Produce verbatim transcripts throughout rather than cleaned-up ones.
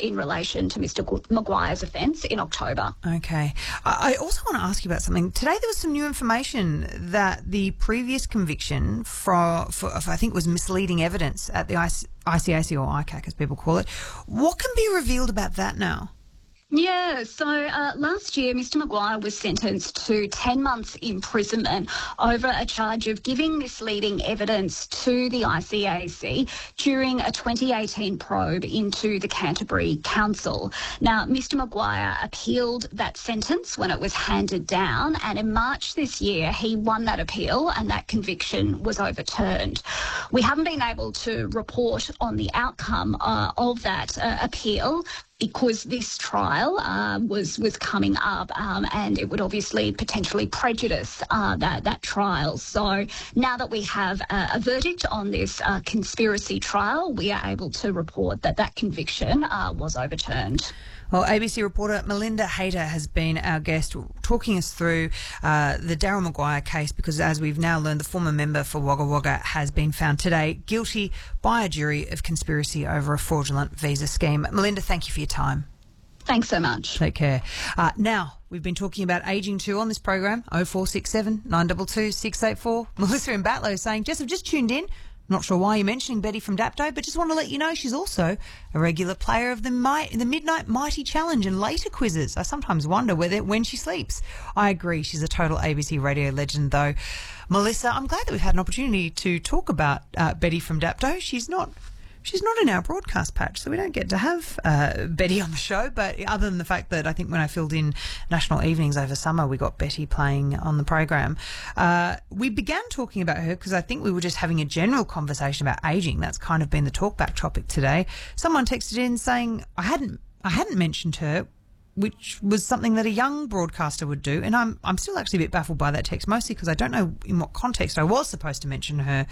in relation to Mister Maguire's offence in October. Okay. I also want to ask you about something. Today there was some new information that the previous conviction for, for, for I think it was misleading evidence at the I C A C, or I C A C as people call it. What can be revealed about that now? Yeah, so uh, last year Mister Maguire was sentenced to ten months imprisonment over a charge of giving misleading evidence to the I C A C during a twenty eighteen probe into the Canterbury Council. Now, Mister Maguire appealed that sentence when it was handed down, and in March this year he won that appeal and that conviction was overturned. We haven't been able to report on the outcome uh, of that uh, appeal, because this trial uh, was was coming up, um, and it would obviously potentially prejudice uh, that that trial. So now that we have a, a verdict on this uh, conspiracy trial, we are able to report that that conviction uh, was overturned. Well, A B C reporter Melinda Hayter has been our guest, talking us through uh, the Daryl Maguire case, because as we've now learned, the former member for Wagga Wagga has been found today guilty by a jury of conspiracy over a fraudulent visa scheme. Melinda, thank you for your time. Thanks so much. Take care. Uh, now, we've been talking about ageing too on this program. oh four six seven, nine two two, six eight four. Melissa in Batlow saying, Jess, I've just tuned in. Not sure why you're mentioning Betty from Dapto, but just want to let you know she's also a regular player of the, Mi- the Midnight Mighty Challenge and later quizzes. I sometimes wonder whether when she sleeps. I agree, she's a total A B C radio legend, though. Melissa, I'm glad that we've had an opportunity to talk about uh, Betty from Dapto. She's not... She's not in our broadcast patch, so we don't get to have uh, Betty on the show. But other than the fact that I think when I filled in National Evenings over summer, we got Betty playing on the program. Uh, we began talking about her because I think we were just having a general conversation about ageing. That's kind of been the talkback topic today. Someone texted in saying I hadn't I hadn't mentioned her, which was something that a young broadcaster would do. And I'm I'm still actually a bit baffled by that text, mostly because I don't know in what context I was supposed to mention her,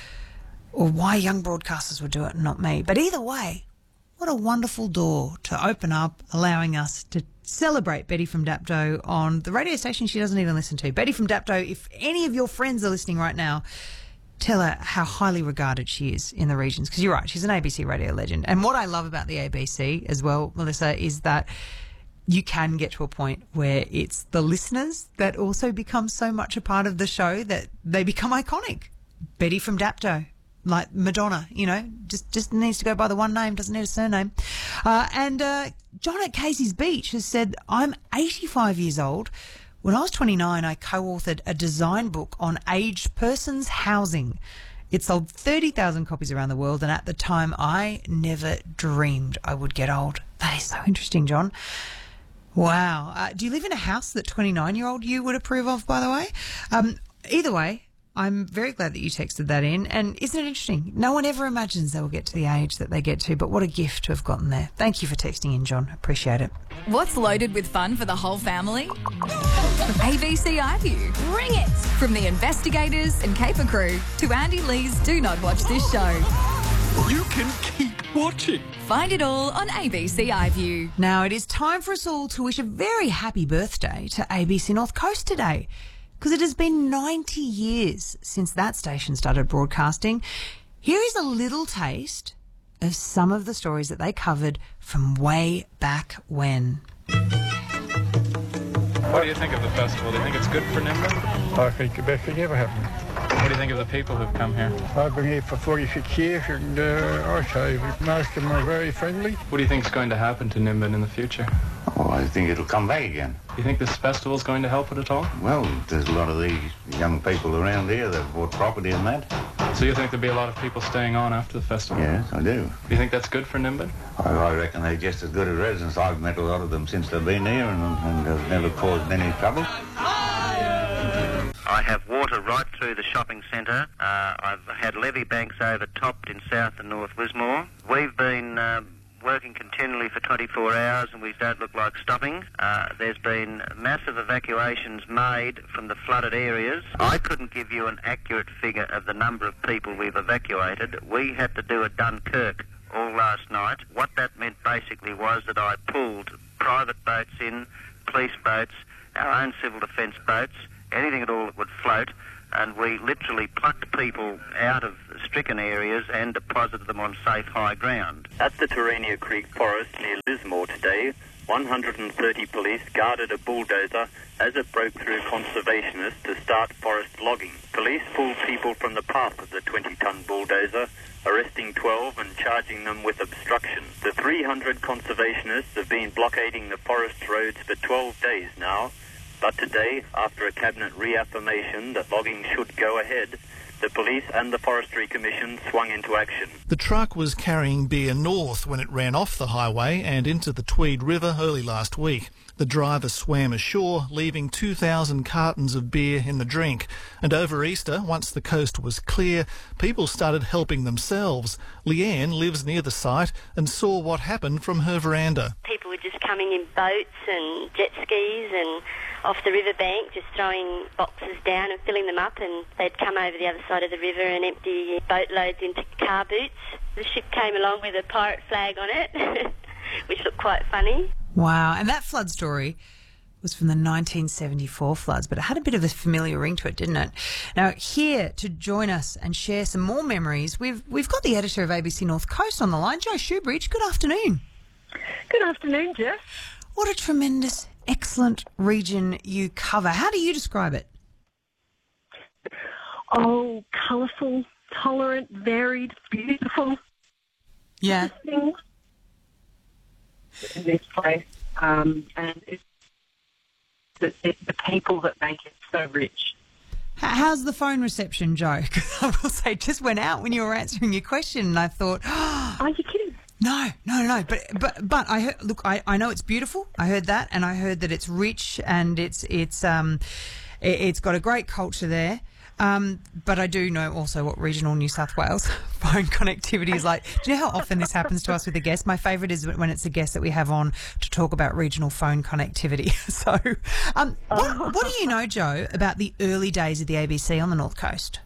or why young broadcasters would do it and not me. But either way, what a wonderful door to open up, allowing us to celebrate Betty from Dapto on the radio station she doesn't even listen to. Betty from Dapto, if any of your friends are listening right now, tell her how highly regarded she is in the regions, because you're right, she's an A B C radio legend. And what I love about the A B C as well, Melissa, is that you can get to a point where it's the listeners that also become so much a part of the show that they become iconic. Betty from Dapto. Like Madonna, you know, just just needs to go by the one name, doesn't need a surname. Uh, and uh, John at Casey's Beach has said, I'm eighty-five years old. When I was twenty-nine, I co-authored a design book on aged persons housing. It sold thirty thousand copies around the world, and at the time, I never dreamed I would get old. That is so interesting, John. Wow. Uh, do you live in a house that twenty-nine-year-old you would approve of, by the way? Um, either way, I'm very glad that you texted that in. And isn't it interesting? No one ever imagines they will get to the age that they get to, but what a gift to have gotten there. Thank you for texting in, John. Appreciate it. What's loaded with fun for the whole family? A B C iView. Bring it! From the investigators and caper crew to Andy Lee's Do Not Watch This Show. You can keep watching. Find it all on A B C iView. Now it is time for us all to wish a very happy birthday to A B C North Coast today, because it has been ninety years since that station started broadcasting. Here is a little taste of some of the stories that they covered from way back when. What do you think of the festival? Do you think it's good for Nimbin? I think the best thing ever happened. What do you think of the people who've come here? I've been here for forty-six years, and uh, I say most of them are very friendly. What do you think is going to happen to Nimbin in the future? Oh, I think it'll come back again. Do you think this festival is going to help it at all? Well, there's a lot of these young people around here that have bought property and that. So you think there'll be a lot of people staying on after the festival? Yes, I do. Do you think that's good for Nimbin? I, I reckon they're just as good as residents. I've met a lot of them since they've been here and, and have never caused any trouble. I have water right through the shopping centre. Uh, I've had levee banks overtopped in South and North Lismore. We've been uh, working continually for twenty-four hours and we don't look like stopping. Uh, there's been massive evacuations made from the flooded areas. I couldn't give you an accurate figure of the number of people we've evacuated. We had to do a Dunkirk all last night. What that meant basically was that I pulled private boats in, police boats, our own civil defence boats, anything at all that would float, and we literally plucked people out of stricken areas and deposited them on safe high ground. At the Terenia Creek Forest near Lismore today, one hundred thirty police guarded a bulldozer as it broke through conservationists to start forest logging. Police pulled people from the path of the twenty-tonne bulldozer, arresting twelve and charging them with obstruction. The three hundred conservationists have been blockading the forest roads for twelve days now, but today, after a cabinet reaffirmation that logging should go ahead, the police and the Forestry Commission swung into action. The truck was carrying beer north when it ran off the highway and into the Tweed River early last week. The driver swam ashore, leaving two thousand cartons of beer in the drink. And over Easter, once the coast was clear, people started helping themselves. Leanne lives near the site and saw what happened from her veranda. People were just coming in boats and jet skis and off the riverbank, just throwing boxes down and filling them up, and they'd come over the other side of the river and empty boatloads into car boots. The ship came along with a pirate flag on it, which looked quite funny. Wow, and that flood story was from the nineteen seventy-four floods, but it had a bit of a familiar ring to it, didn't it? Now, here to join us and share some more memories, we've we've got the editor of A B C North Coast on the line, Jo Shoebridge. Good afternoon. Good afternoon, Jeff. What a tremendous, excellent region you cover. How do you describe it? Oh, colourful, tolerant, varied, beautiful. Yeah. In this place, um, and it's the, it's the people that make it so rich. How's the phone reception, Jo? Because I will say, it just went out when you were answering your question, and I thought, oh, are you kidding? No, no, no. But but but I heard, look, I, I know it's beautiful. I heard that, and I heard that it's rich and it's it's um it, it's got a great culture there. Um, but I do know also what regional New South Wales phone connectivity is like. Do you know how often this happens to us with a guest? My favourite is when it's a guest that we have on to talk about regional phone connectivity. So, um, what, what do you know, Jo, about the early days of the A B C on the North Coast?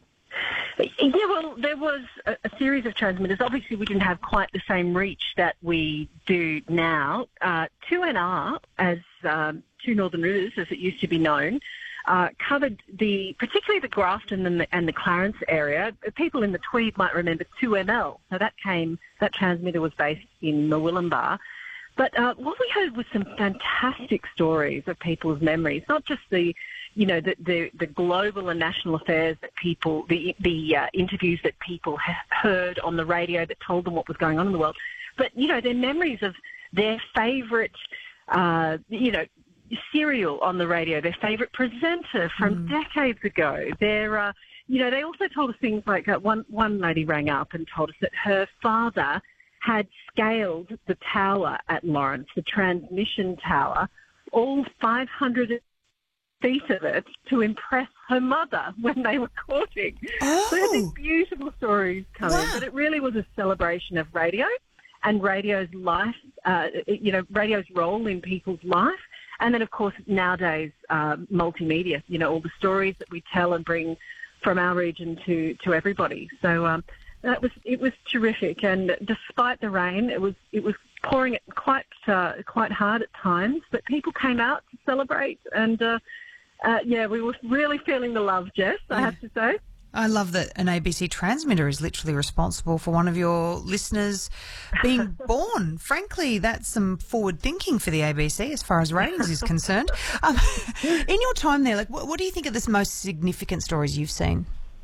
Yeah, well, there was a, a series of transmitters. Obviously, we didn't have quite the same reach that we do now. Uh, two N R, as um, Two Northern Rivers, as it used to be known, Uh, covered the, particularly the Grafton and the, and the Clarence area. People in the Tweed might remember two M L. So that came, that transmitter was based in Murwillumbah. But uh, what we heard was some fantastic stories of people's memories, not just the, you know, the, the, the global and national affairs that people, the, the uh, interviews that people ha- heard on the radio that told them what was going on in the world, but, you know, their memories of their favourite, uh, you know, serial on the radio, their favourite presenter from mm. decades ago. Their, uh, you know, they also told us things like uh, one one lady rang up and told us that her father had scaled the tower at Lawrence, the transmission tower, all five hundred feet of it to impress her mother when they were courting. Oh. So they had these beautiful stories coming, wow. But it really was a celebration of radio and radio's life, uh, you know, radio's role in people's life. And then, of course, nowadays, uh, multimedia, you know, all the stories that we tell and bring from our region to, to everybody. So um, that was it was terrific. And despite the rain, it was it was pouring it quite uh, quite hard at times. But people came out to celebrate. And, uh, uh, yeah, we were really feeling the love, Jess, I yeah. have to say. I love that an A B C transmitter is literally responsible for one of your listeners being born. Frankly, that's some forward thinking for the A B C as far as ratings is concerned. Um, in your time there, like, what, what do you think are the most significant stories you've seen?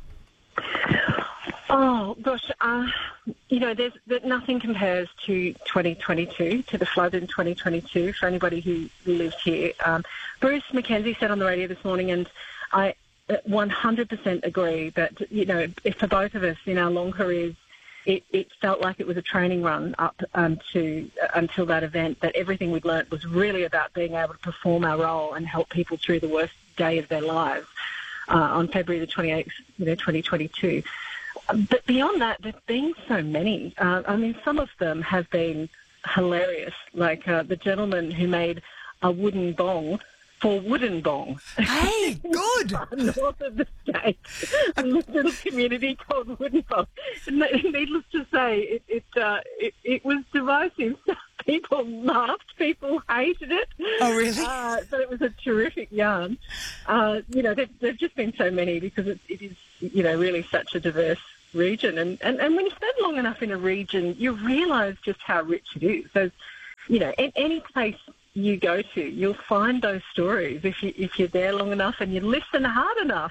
Oh, gosh, uh, you know, there's that nothing compares to twenty twenty-two, to the flood in twenty twenty-two, for anybody who lived here. Um, Bruce Mackenzie said on the radio this morning, and I one hundred percent agree that, you know, if for both of us in our long careers, it, it felt like it was a training run up um, to uh, until that event, that everything we'd learnt was really about being able to perform our role and help people through the worst day of their lives uh, on February the twenty-eighth, you know, twenty twenty-two. But beyond that, there's been so many. Uh, I mean, some of them have been hilarious, like uh, the gentleman who made a wooden bong for Wollongong. Hey, good. North of the state, a little community called Wollongong. Needless to say, it it, uh, it it was divisive. People laughed, people hated it. Oh, really? Uh, so it was a terrific yarn. Uh, you know, there have just been so many because it, it is, you know, really such a diverse region. And, and, and when you spend long enough in a region, you realise just how rich it is. So, you know, in any place you go to, you'll find those stories if you if you're there long enough and you listen hard enough.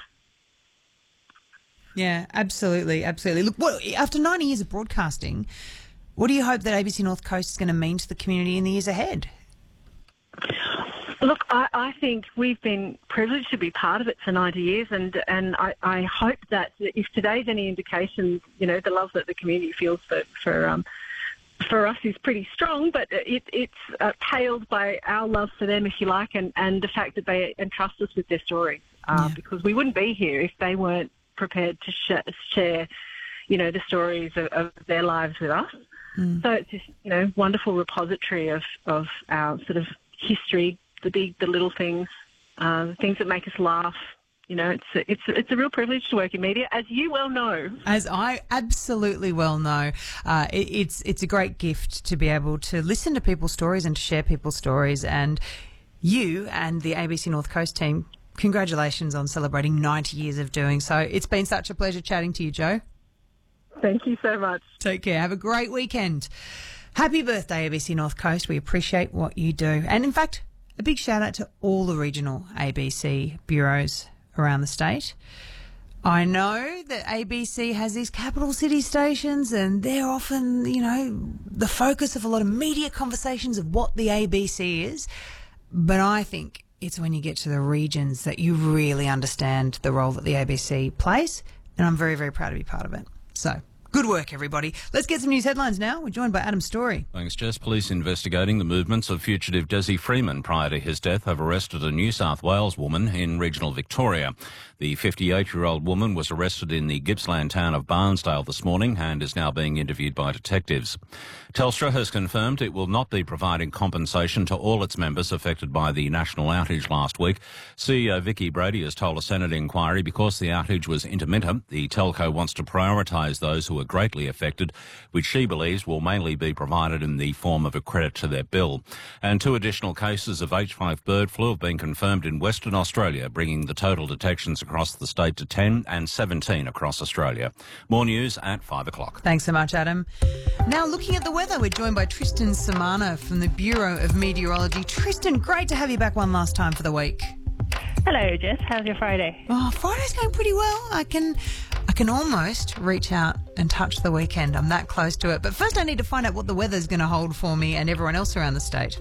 Yeah, absolutely, absolutely. Look, what, after ninety years of broadcasting, what do you hope that A B C North Coast is going to mean to the community in the years ahead? Look, I, I think we've been privileged to be part of it for ninety years, and and I, I hope that if today's any indication, you know, the love that the community feels for for um. for us is pretty strong, but it, it's uh, paled by our love for them, if you like, and, and the fact that they entrust us with their stories, uh, yeah. because we wouldn't be here if they weren't prepared to sh- share, you know, the stories of, of their lives with us. Mm. So it's just, you know, wonderful repository of, of our sort of history, the big, the little things, uh, the things that make us laugh. You know, it's a, it's a, it's a real privilege to work in media, as you well know. As I absolutely well know, uh, it, it's it's a great gift to be able to listen to people's stories and to share people's stories. And you and the A B C North Coast team, congratulations on celebrating ninety years of doing so. It's been such a pleasure chatting to you, Jo. Thank you so much. Take care. Have a great weekend. Happy birthday, A B C North Coast. We appreciate what you do. And in fact, a big shout out to all the regional A B C bureaus around the state. I know that A B C has these capital city stations and they're often, you know, the focus of a lot of media conversations of what the A B C is. But I think it's when you get to the regions that you really understand the role that the A B C plays. And I'm very, very proud to be part of it. So, good work, everybody. Let's get some news headlines now. We're joined by Adam Story. Thanks, Jess. Police investigating the movements of fugitive Desi Freeman prior to his death have arrested a New South Wales woman in regional Victoria. The fifty-eight-year-old woman was arrested in the Gippsland town of Barnsdale this morning and is now being interviewed by detectives. Telstra has confirmed it will not be providing compensation to all its members affected by the national outage last week. C E O Vicky Brady has told a Senate inquiry because the outage was intermittent, the telco wants to prioritise those who are greatly affected, which she believes will mainly be provided in the form of a credit to their bill. And two additional cases of H five bird flu have been confirmed in Western Australia, bringing the total detections across the state to ten and seventeen across Australia. More news at five o'clock. Thanks so much, Adam. Now, looking at the weather, we're joined by Tristan Samana from the Bureau of Meteorology. Tristan, great to have you back one last time for the week. Hello, Jess. How's your Friday? Oh, Friday's going pretty well. I can I can almost reach out and touch the weekend. I'm that close to it. But first I need to find out what the weather's going to hold for me and everyone else around the state.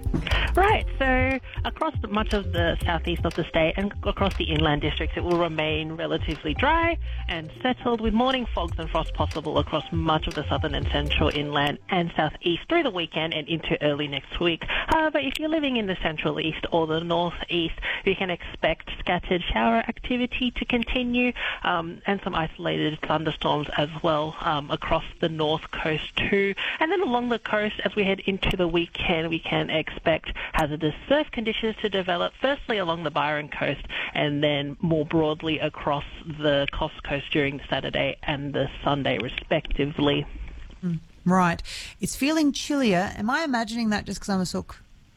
Right, so across much of the southeast of the state and across the inland districts, it will remain relatively dry and settled with morning fogs and frost possible across much of the southern and central inland and southeast through the weekend and into early next week. However, if you're living in the central east or the northeast, you can expect scattered shower activity to continue um, and some isolated thunderstorms as well um, across the north coast too. And then along the coast, as we head into the weekend, we can expect hazardous surf conditions to develop, firstly along the Byron coast and then more broadly across the Coast Coast during Saturday and the Sunday respectively. Mm, right. It's feeling chillier. Am I imagining that just because I'm a sook?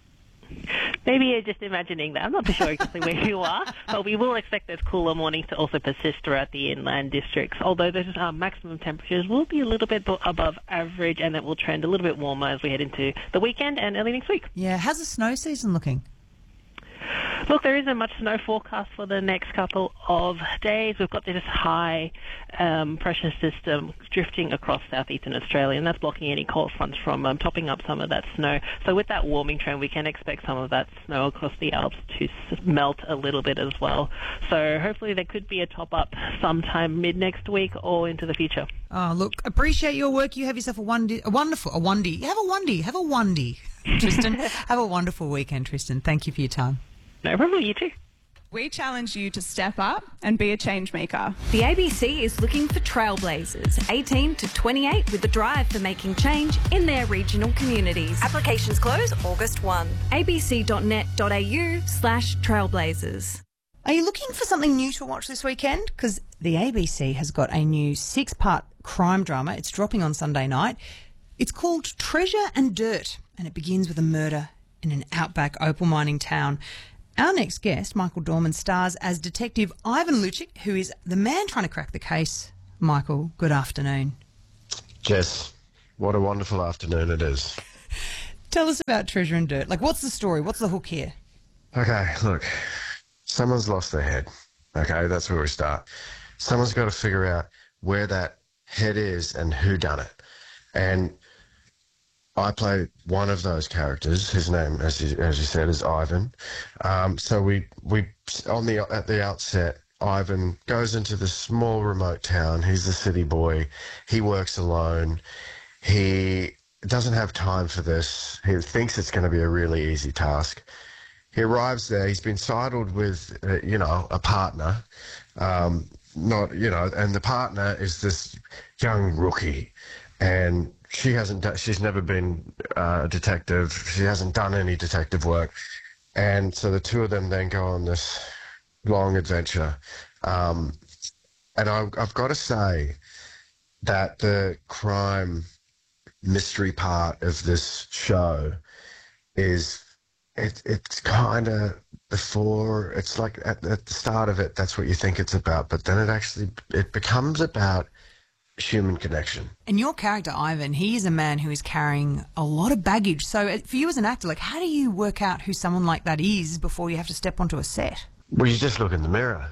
Maybe you're just imagining that. I'm not too sure exactly where you are, but we will expect those cooler mornings to also persist throughout the inland districts, although those uh, maximum temperatures will be a little bit above average and it will trend a little bit warmer as we head into the weekend and early next week. Yeah. How's the snow season looking? Look, there isn't much snow forecast for the next couple of days. We've got this high um, pressure system drifting across southeastern Australia, and that's blocking any cold fronts from um, topping up some of that snow. So with that warming trend, we can expect some of that snow across the Alps to melt a little bit as well. So hopefully there could be a top-up sometime mid-next week or into the future. Oh, look, appreciate your work. You have yourself a, one a wonderful, a one-day. Have a one-day. Have a one-day, Tristan. Have a wonderful weekend, Tristan. Thank you for your time. No problem, you too. We challenge you to step up and be a change maker. The A B C is looking for trailblazers, eighteen to twenty-eight, with a drive for making change in their regional communities. Applications close August first. abc.net.au slash trailblazers. Are you looking for something new to watch this weekend? Because the A B C has got a new six-part crime drama. It's dropping on Sunday night. It's called Treasure and Dirt, and it begins with a murder in an outback opal mining town. Our next guest, Michael Dorman, stars as Detective Ivan Lucic, who is the man trying to crack the case. Michael, good afternoon. Jess, what a wonderful afternoon it is. Tell us about Treasure and Dirt. Like, what's the story? What's the hook here? Okay, look, someone's lost their head. Okay, that's where we start. Someone's got to figure out where that head is and who done it. And I play one of those characters. His name, as you, as you said, is Ivan. Um, so we we on the at the outset, Ivan goes into this small remote town. He's a city boy. He works alone. He doesn't have time for this. He thinks it's going to be a really easy task. He arrives there. He's been saddled with, uh, you know, a partner. Um, not, you know, and the partner is this young rookie, and she hasn't done, she's never been uh, a detective. She hasn't done any detective work. And so the two of them then go on this long adventure. Um, and I, I've got to say that the crime mystery part of this show is, it, it's kind of before, it's like at, at the start of it, that's what you think it's about. But then it actually, it becomes about human connection. And your character, Ivan, he is a man who is carrying a lot of baggage. So for you as an actor, like, how do you work out who someone like that is before you have to step onto a set? Well, you just look in the mirror.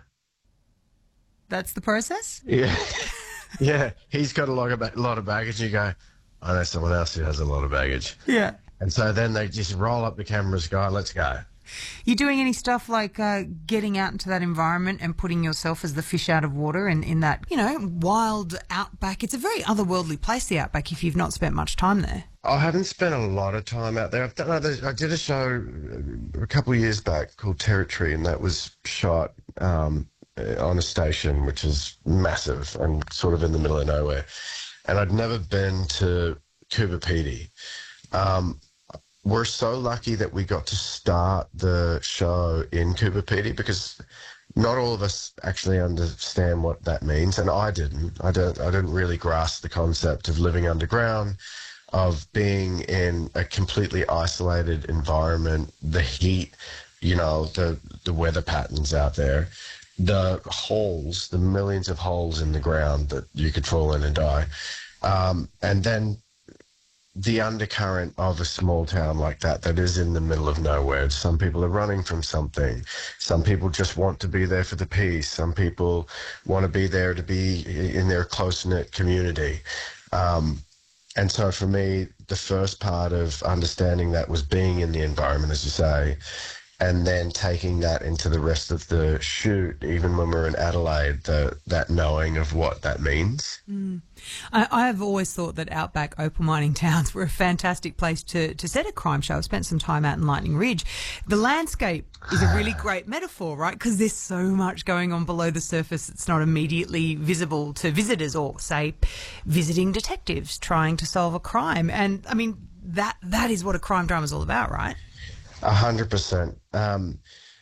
That's the process? Yeah. Yeah. He's got a lot of, ba- lot of baggage. You go, I know someone else who has a lot of baggage. Yeah. And so then they just roll up the cameras, go, let's go. You doing any stuff like uh, getting out into that environment and putting yourself as the fish out of water and in that, you know, wild outback? It's a very otherworldly place, the outback, if you've not spent much time there. I haven't spent a lot of time out there. I've done other, I did a show a couple of years back called Territory, and that was shot um, on a station which is massive and sort of in the middle of nowhere. And I'd never been to Coober Pedy. Um, We're so lucky that we got to start the show in Coober Pedy, because not all of us actually understand what that means, and I didn't. I don't. I didn't really grasp the concept of living underground, of being in a completely isolated environment, the heat, you know, the the weather patterns out there, the holes, the millions of holes in the ground that you could fall in and die, um, and then the undercurrent of a small town like that, that is in the middle of nowhere. Some people are running from something. Some people just want to be there for the peace. Some people want to be there to be in their close-knit community. Um, and so for me, the first part of understanding that was being in the environment, as you say, and then taking that into the rest of the shoot, even when we're in Adelaide, the, that knowing of what that means. Mm. I, I have always thought that outback opal mining towns were a fantastic place to, to set a crime show. I've spent some time out in Lightning Ridge. The landscape is a really great metaphor, right? Because there's so much going on below the surface that's not immediately visible to visitors or, say, visiting detectives trying to solve a crime. And, I mean, that that is what a crime drama is all about, right? A hundred percent. Um,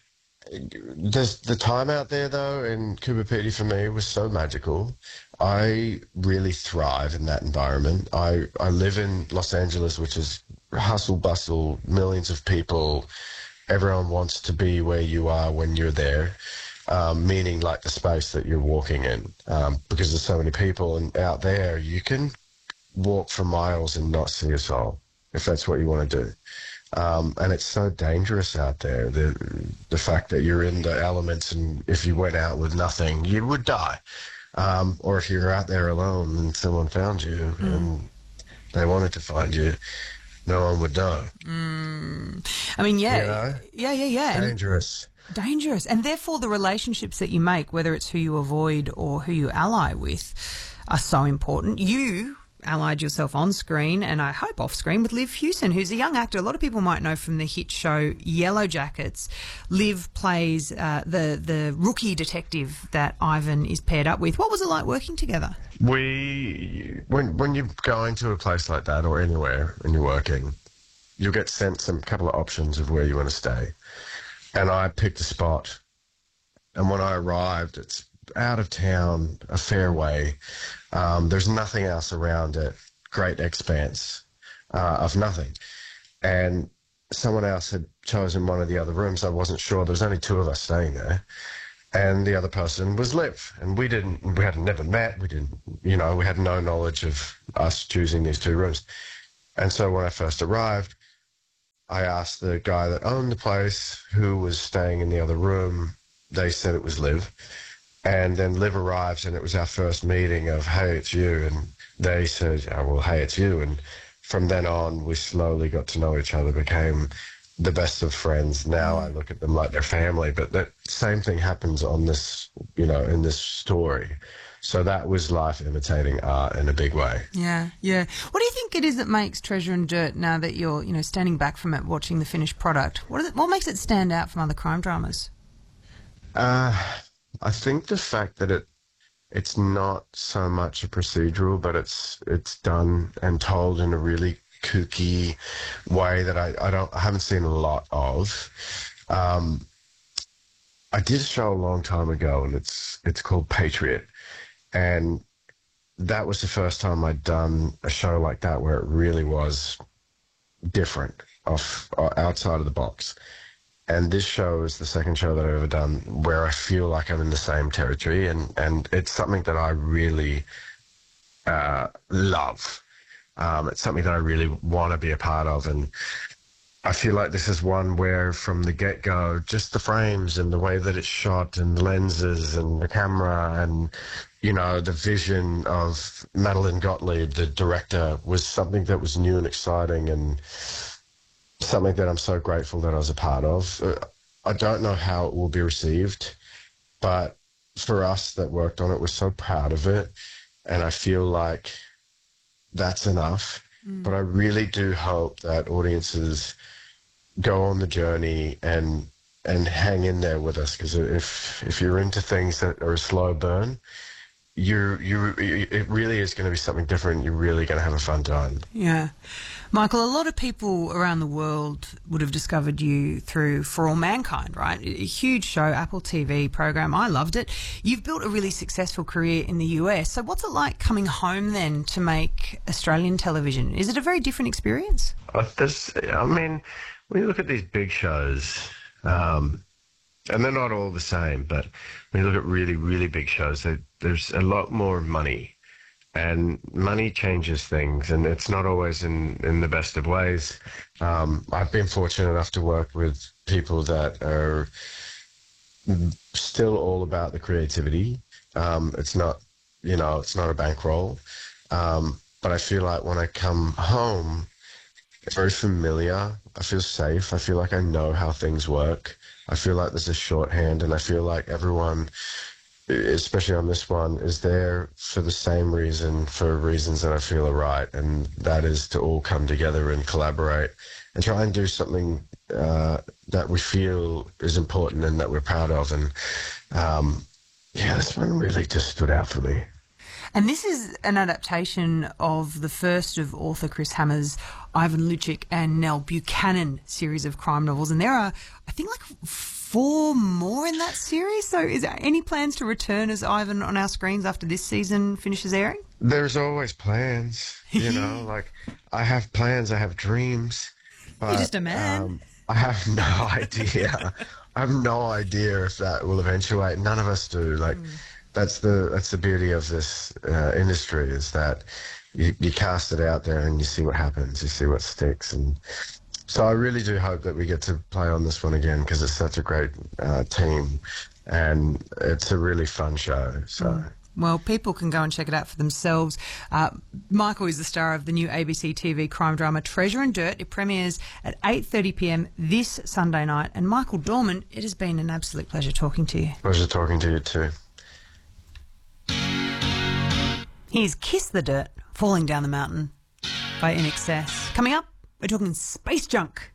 the, the time out there, though, in Coober Pedy for me was so magical. I really thrive in that environment. I, I live in Los Angeles, which is hustle, bustle, millions of people. Everyone wants to be where you are when you're there, um, meaning like the space that you're walking in, um, because there's so many people. And out there, you can walk for miles and not see a soul, if that's what you want to do. Um, and it's so dangerous out there, the the fact that you're in the elements, and if you went out with nothing, you would die. Um, or if you're out there alone and someone found you mm. and they wanted to find you, no one would know. Mm. I mean, yeah. You know? Yeah, yeah, yeah. Dangerous. And dangerous. And therefore the relationships that you make, whether it's who you avoid or who you ally with, are so important. You allied yourself on screen and I hope off screen with Liv Hewson, who's a young actor. A lot of people might know from the hit show Yellow Jackets. Liv plays uh, the the rookie detective that Ivan is paired up with. What was it like working together? We, when when you're going to a place like that or anywhere and you're working, you'll get sent some couple of options of where you want to stay. And I picked a spot. And when I arrived, it's out of town, a fair way. Um, there's nothing else around it. Great expanse uh, of nothing. And someone else had chosen one of the other rooms. I wasn't sure. There was only two of us staying there. And the other person was Liv. And we didn't, we had never met. We didn't, you know, we had no knowledge of us choosing these two rooms. And so when I first arrived, I asked the guy that owned the place who was staying in the other room. They said it was Liv. And then Liv arrives and it was our first meeting of, hey, it's you. And they said, oh, well, hey, it's you. And from then on, we slowly got to know each other, became the best of friends. Now I look at them like they're family. But that same thing happens on this, you know, in this story. So that was life imitating art in a big way. Yeah, yeah. What do you think it is that makes Treasure and Dirt, now that you're, you know, standing back from it, watching the finished product? What, is it, what makes it stand out from other crime dramas? Uh, I think the fact that it it's not so much a procedural, but it's it's done and told in a really kooky way that I, I don't I haven't seen a lot of. Um, I did a show a long time ago, and it's it's called Patriot, and that was the first time I'd done a show like that where it really was different, off uh, outside of the box. And this show is the second show that I've ever done where I feel like I'm in the same territory, and, and it's something that I really uh, love. Um, it's something that I really want to be a part of, and I feel like this is one where from the get-go, just the frames and the way that it's shot and the lenses and the camera and, you know, the vision of Madeline Gottlieb, the director, was something that was new and exciting and something that I'm so grateful that I was a part of. I don't know how it will be received, but for us that worked on it, we're so proud of it, and I feel like that's enough. Mm. But I really do hope that audiences go on the journey and and hang in there with us, because if if you're into things that are a slow burn, you you it really is going to be something different. You're really going to have a fun time. Yeah. Michael, a lot of people around the world would have discovered you through For All Mankind, right? A huge show, Apple T V program. I loved it. You've built a really successful career in the U S. So what's it like coming home then to make Australian television? Is it a very different experience? Uh, this, I mean, when you look at these big shows, um, and they're not all the same, but when you look at really, really big shows, they, there's a lot more money. And money changes things, and it's not always in, in the best of ways. Um, I've been fortunate enough to work with people that are still all about the creativity. Um, it's not, you know, it's not a bankroll. Um, but I feel like when I come home, it's very familiar. I feel safe. I feel like I know how things work. I feel like there's a shorthand, and I feel like everyone, especially on this one, is there for the same reason, for reasons that I feel are right, and that is to all come together and collaborate and try and do something uh, that we feel is important and that we're proud of. And um, yeah, this one really just stood out for me. And this is an adaptation of the first of author Chris Hammer's Ivan Lucic and Nell Buchanan series of crime novels. And there are, I think, like four more in that series. So is there any plans to return as Ivan on our screens after this season finishes airing? There's always plans, you know, like I have plans, I have dreams. But, You're just a man. Um, I have no idea. I have no idea if that will eventuate. None of us do. Like, mm. That's the that's the beauty of this uh, industry, is that you, you cast it out there and you see what happens, you see what sticks. And so I really do hope that we get to play on this one again, because it's such a great uh, team and it's a really fun show. So. Mm. Well, people can go and check it out for themselves. Uh, Michael is the star of the new A B C T V crime drama Treasure and Dirt. It premieres at eight thirty p m this Sunday night. And Michael Dorman, it has been an absolute pleasure talking to you. Pleasure talking to you too. Here's Kiss the Dirt Falling Down the Mountain by In Excess. Coming up, we're talking space junk.